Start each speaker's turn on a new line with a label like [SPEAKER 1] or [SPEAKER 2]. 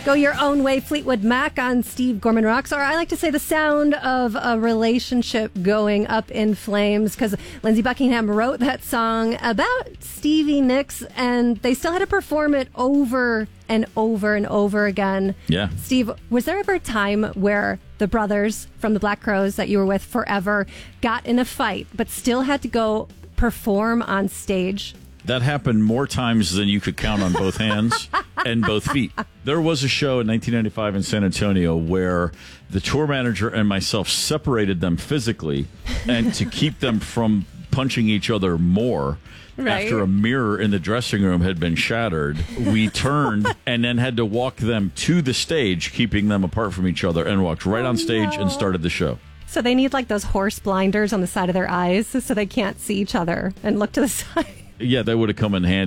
[SPEAKER 1] Go Your Own Way, Fleetwood Mac on Steve Gorman Rocks, or I like to say the sound of a relationship going up in flames, because Lindsey Buckingham wrote that song about Stevie Nicks, and they still had to perform it over and over and over again.
[SPEAKER 2] Yeah.
[SPEAKER 1] Steve, was there ever a time where the brothers from the Black Crowes that you were with forever got in a fight, but still had to go perform on stage?
[SPEAKER 2] That happened more times than you could count on both hands and both feet. There was a show in 1995 in San Antonio where the tour manager and myself separated them physically, and to keep them from punching each other more.
[SPEAKER 1] Right.
[SPEAKER 2] After a mirror in the dressing room had been shattered, we turned and then had to walk them to the stage, keeping them apart from each other, and walked right on stage and started the show.
[SPEAKER 1] So they need like those horse blinders on the side of their eyes so they can't see each other and look to the side.
[SPEAKER 2] Yeah, that would have come in handy.